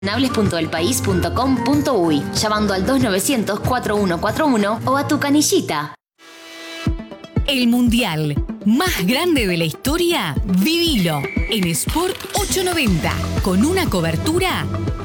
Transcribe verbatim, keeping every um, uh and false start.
nables punto el país punto com punto uy, llamando al dos novecientos, cuarenta y uno cuarenta y uno o a tu canillita. El mundial más grande de la historia, vivilo en Sport ochocientos noventa, con una cobertura